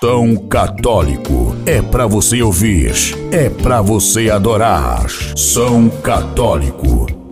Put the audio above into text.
São Católico. É pra você ouvir, é pra você adorar. São Católico.